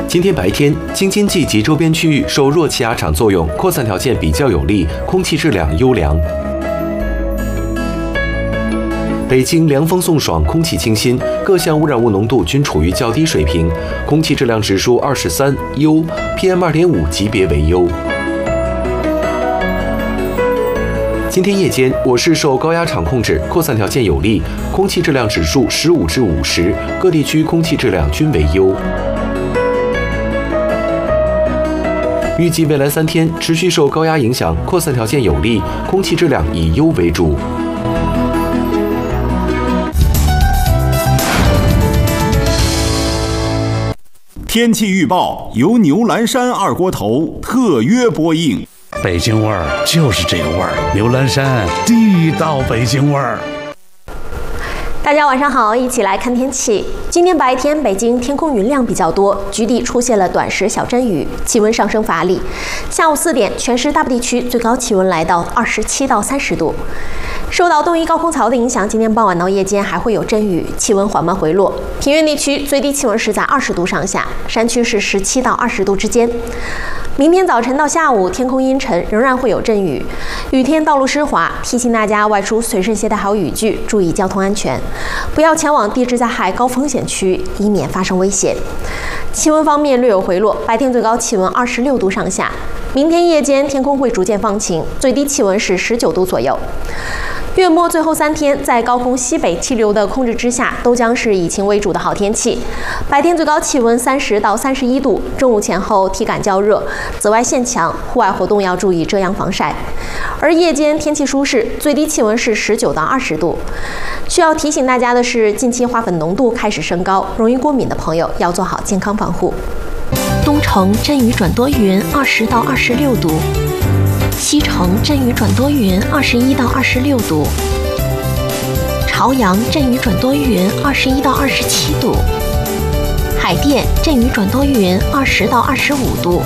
今天白天，京津冀及周边区域受弱气压场作用，扩散条件比较有利，空气质量优良。北京凉风送爽，空气清新，各项污染物浓度均处于较低水平，空气质量指数23优 ，PM2.5 级别为优。今天夜间，我市受高压场控制，扩散条件有利，空气质量指数15至50，各地区空气质量均为优。预计未来3天持续受高压影响，扩散条件有利，空气质量以优为主。 天气预报由牛栏山二锅头特约播映。 北京味儿就是这个味儿，牛栏山地道北京味儿。 大家晚上好，一起来看天气。今天白天，北京天空云量比较多，局地出现了短时小阵雨，气温上升乏力。下午4点，全市大部地区最高气温来到27到30度。受到东移高空槽的影响，今天傍晚到夜间还会有阵雨，气温缓慢回落。平原地区最低气温是在20度上下，山区是17到20度之间。明天早晨到下午，天空阴沉，仍然会有阵雨，雨天道路湿滑，提醒大家外出随身携带好雨具，注意交通安全，不要前往地质灾害高风险区，以免发生危险。气温方面略有回落，白天最高气温26度上下，明天夜间天空会逐渐放晴，最低气温是19度左右。月末最后3天，在高空西北气流的控制之下，都将是以晴为主的好天气。白天最高气温30到31度，中午前后体感较热，紫外线强，户外活动要注意遮阳防晒。而夜间天气舒适，最低气温是19到20度。需要提醒大家的是，近期花粉浓度开始升高，容易过敏的朋友要做好健康防护。 东城阵雨转多云，20到26度。西城阵雨转多云，21到26度；朝阳阵雨转多云，21到27度；海淀阵雨转多云，20到25度；